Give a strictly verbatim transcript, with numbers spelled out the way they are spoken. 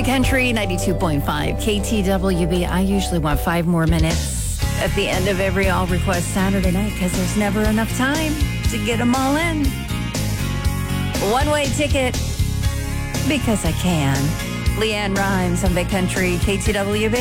Big Country ninety-two point five K T W B. I usually want five more minutes at the end of every All Request Saturday night because there's never enough time to get them all in. One-way ticket because I can. Leanne Rhymes on Big Country K T W B.